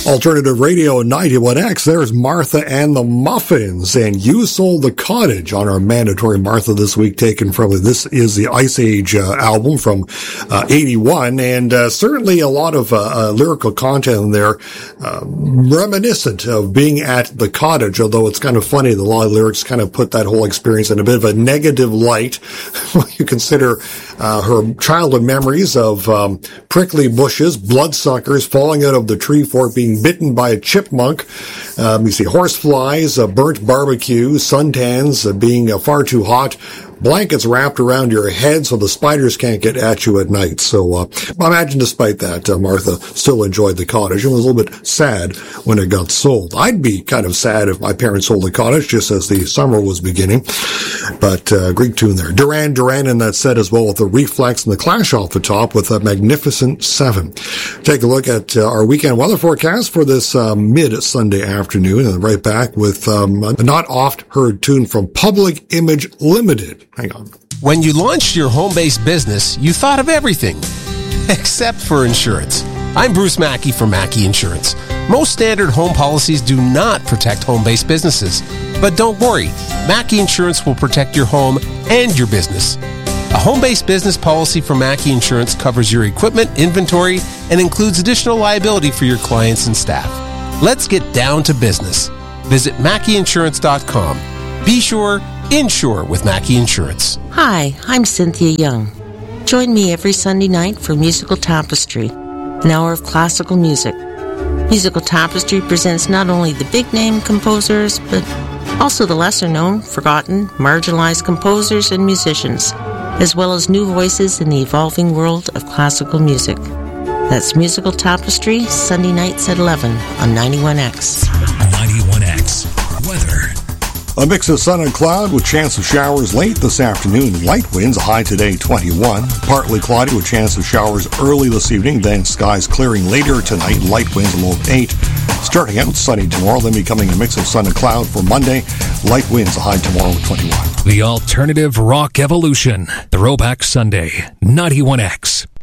Alternative Radio 91X, there's Martha and the Muffins, and You Sold the Cottage on our mandatory Martha this week, taken from, this is the Ice Age album from 81, and certainly a lot of lyrical content in there, reminiscent of being at the cottage, although it's kind of funny, the lot of lyrics kind of put that whole experience in a bit of a negative light when you consider her childhood memories of prickly bushes, bloodsuckers falling out of the tree fork, being bitten by a chipmunk. You see horseflies, burnt barbecue, suntans, being far too hot, blankets wrapped around your head so the spiders can't get at you at night. So imagine despite that, Martha still enjoyed the cottage and was a little bit sad when it got sold. I'd be kind of sad if my parents sold the cottage just as the summer was beginning. But great tune there. Duran Duran in that set as well, with the Reflex and the Clash off the top with a magnificent 7. Take a look at our weekend weather forecast for this mid-Sunday afternoon, and right back with a not oft heard tune from Public Image Limited. Hang on. When you launched your home-based business, you thought of everything except for insurance. I'm Bruce Mackey from Mackey Insurance. Most standard home policies do not protect home-based businesses. But don't worry, Mackey Insurance will protect your home and your business. A home-based business policy from Mackey Insurance covers your equipment, inventory, and includes additional liability for your clients and staff. Let's get down to business. Visit MackeyInsurance.com. Be sure, insure with Mackey Insurance. Hi, I'm Cynthia Young. Join me every Sunday night for Musical Tapestry, an hour of classical music. Musical Tapestry presents not only the big-name composers, but also the lesser-known, forgotten, marginalized composers and musicians, as well as new voices in the evolving world of classical music. That's Musical Tapestry, Sunday nights at 11 on 91X. 91X. Weather. A mix of sun and cloud with chance of showers late this afternoon. Light winds, a high today 21. Partly cloudy with chance of showers early this evening. Then skies clearing later tonight. Light winds, a low of 8. Starting out sunny tomorrow, then becoming a mix of sun and cloud for Monday. Light winds, a high tomorrow 21. The Alternative Rock Evolution. Throwback Sunday. 91X.